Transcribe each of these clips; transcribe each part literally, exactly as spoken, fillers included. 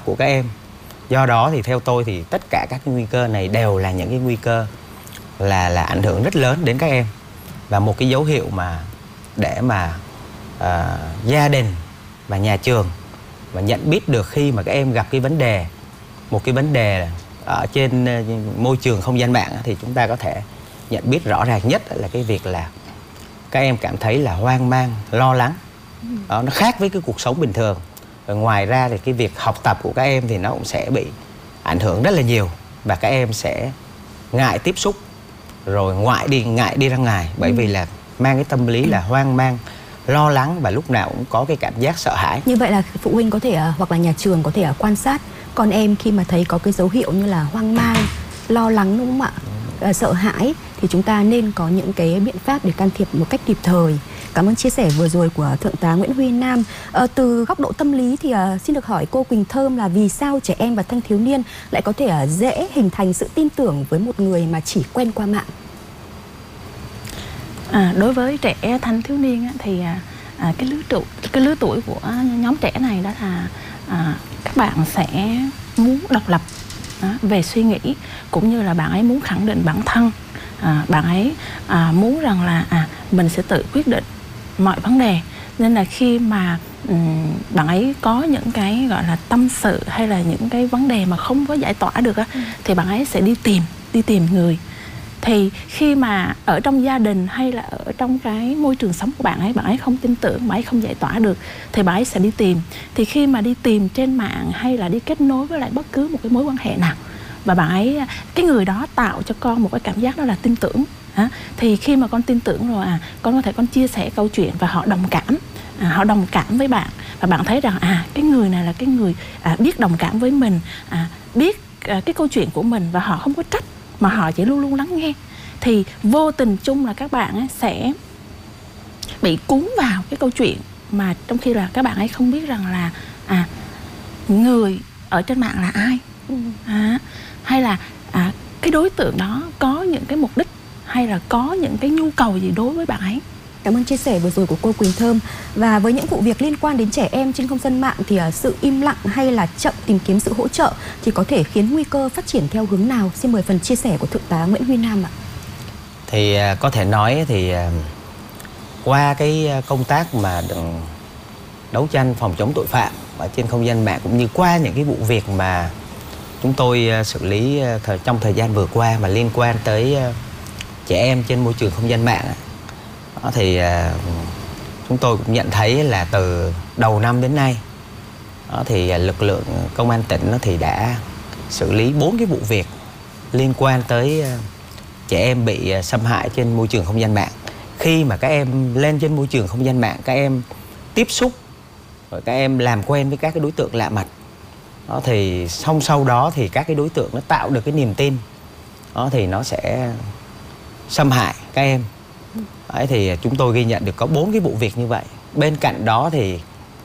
của các em. Do đó thì theo tôi thì tất cả các cái nguy cơ này đều là những cái nguy cơ là là ảnh hưởng rất lớn đến các em. Và một cái dấu hiệu mà để mà uh, gia đình và nhà trường và nhận biết được khi mà các em gặp cái vấn đề, một cái vấn đề ở trên môi trường không gian mạng, thì chúng ta có thể nhận biết rõ ràng nhất là cái việc là các em cảm thấy là hoang mang, lo lắng. Đó, nó khác với cái cuộc sống bình thường. Và ngoài ra thì cái việc học tập của các em thì nó cũng sẽ bị ảnh hưởng rất là nhiều. Và các em sẽ ngại tiếp xúc, rồi ngoại đi, ngại đi ra ngoài. Bởi ừ. vì là mang cái tâm lý là hoang mang, lo lắng và lúc nào cũng có cái cảm giác sợ hãi. Như vậy là phụ huynh có thể hoặc là nhà trường có thể quan sát con em khi mà thấy có cái dấu hiệu như là hoang mang, lo lắng, đúng không ạ? À, sợ hãi thì chúng ta nên có những cái biện pháp để can thiệp một cách kịp thời. Cảm ơn chia sẻ vừa rồi của Thượng tá Nguyễn Huy Nam. À, từ góc độ tâm lý thì à, xin được hỏi cô Quỳnh Thơm là vì sao trẻ em và thanh thiếu niên lại có thể à, dễ hình thành sự tin tưởng với một người mà chỉ quen qua mạng? À, đối với trẻ thanh thiếu niên á, thì à, cái lứa tuổi cái lứa tuổi của nhóm trẻ này đó là à, các bạn sẽ muốn độc lập à, về suy nghĩ, cũng như là bạn ấy muốn khẳng định bản thân. À, bạn ấy à, muốn rằng là à, mình sẽ tự quyết định mọi vấn đề. Nên là khi mà um, bạn ấy có những cái gọi là tâm sự hay là những cái vấn đề mà không có giải tỏa được á, ừ. thì bạn ấy sẽ đi tìm đi tìm người. Thì khi mà ở trong gia đình hay là ở trong cái môi trường sống của bạn ấy, bạn ấy không tin tưởng, bạn ấy không giải tỏa được, thì bạn ấy sẽ đi tìm. Thì khi mà đi tìm trên mạng hay là đi kết nối với lại bất cứ một cái mối quan hệ nào, và bạn ấy, cái người đó tạo cho con một cái cảm giác đó là tin tưởng. À, thì khi mà con tin tưởng rồi, à, con có thể con chia sẻ câu chuyện và họ đồng cảm. À, họ đồng cảm với bạn. Và bạn thấy rằng à cái người này là cái người à, biết đồng cảm với mình, à, biết à, cái câu chuyện của mình, và họ không có trách mà họ chỉ luôn luôn lắng nghe. Thì vô tình chung là các bạn ấy sẽ bị cuốn vào cái câu chuyện mà trong khi là các bạn ấy không biết rằng là à người ở trên mạng là ai, à, hay là à, cái đối tượng đó có những cái mục đích hay là có những cái nhu cầu gì đối với bạn ấy. Cảm ơn chia sẻ vừa rồi của cô Quỳnh Thơm. Và với những vụ việc liên quan đến trẻ em trên không gian mạng thì uh, sự im lặng hay là chậm tìm kiếm sự hỗ trợ thì có thể khiến nguy cơ phát triển theo hướng nào? Xin mời phần chia sẻ của Thượng tá Nguyễn Huy Nam ạ. Thì uh, có thể nói thì uh, qua cái công tác mà đấu tranh phòng chống tội phạm ở trên không gian mạng, cũng như qua những cái vụ việc mà chúng tôi uh, xử lý uh, thời, trong thời gian vừa qua mà liên quan tới uh, trẻ em trên môi trường không gian mạng, đó thì uh, chúng tôi cũng nhận thấy là từ đầu năm đến nay, đó thì uh, lực lượng công an tỉnh đó thì đã xử lý bốn cái vụ việc liên quan tới uh, trẻ em bị uh, xâm hại trên môi trường không gian mạng. Khi mà các em lên trên môi trường không gian mạng, các em tiếp xúc rồi các em làm quen với các cái đối tượng lạ mặt, đó thì song sau đó thì các cái đối tượng nó tạo được cái niềm tin, đó thì nó sẽ xâm hại các em. Đấy, thì chúng tôi ghi nhận được có bốn cái vụ việc như vậy. Bên cạnh đó thì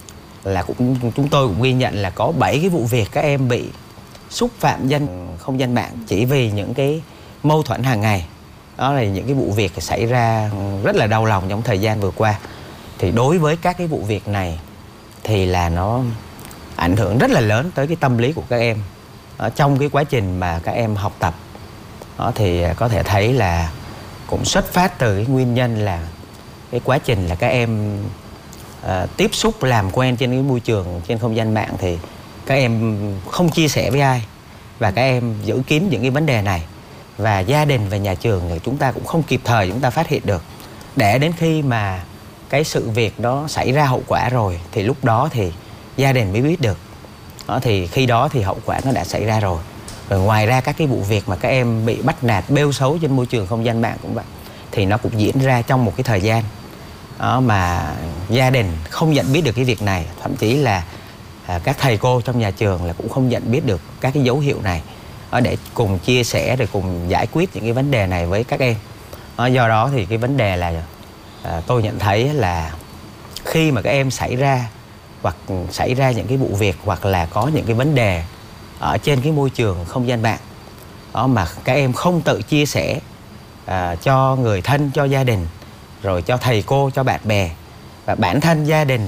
là cũng chúng tôi cũng ghi nhận là có bảy cái vụ việc các em bị xúc phạm danh không gian mạng chỉ vì những cái mâu thuẫn hàng ngày. Đó là những cái vụ việc xảy ra rất là đau lòng trong thời gian vừa qua. Thì đối với các cái vụ việc này thì là nó ảnh hưởng rất là lớn tới cái tâm lý của các em ở trong cái quá trình mà các em học tập. Đó thì có thể thấy là cũng xuất phát từ cái nguyên nhân là cái quá trình là các em uh, tiếp xúc làm quen trên cái môi trường trên không gian mạng, thì các em không chia sẻ với ai và các em giữ kín những cái vấn đề này, và gia đình và nhà trường thì chúng ta cũng không kịp thời chúng ta phát hiện được, để đến khi mà cái sự việc đó xảy ra hậu quả rồi thì lúc đó thì gia đình mới biết được. Đó thì khi đó thì hậu quả nó đã xảy ra rồi. Rồi ngoài ra các cái vụ việc mà các em bị bắt nạt bêu xấu trên môi trường không gian mạng cũng vậy, thì nó cũng diễn ra trong một cái thời gian đó mà gia đình không nhận biết được cái việc này, thậm chí là à, các thầy cô trong nhà trường là cũng không nhận biết được các cái dấu hiệu này đó, để cùng chia sẻ rồi cùng giải quyết những cái vấn đề này với các em. Đó, do đó thì cái vấn đề là à, tôi nhận thấy là khi mà các em xảy ra hoặc xảy ra những cái vụ việc hoặc là có những cái vấn đề ở trên cái môi trường không gian mạng đó mà các em không tự chia sẻ à, cho người thân, cho gia đình, rồi cho thầy cô, cho bạn bè, và bản thân gia đình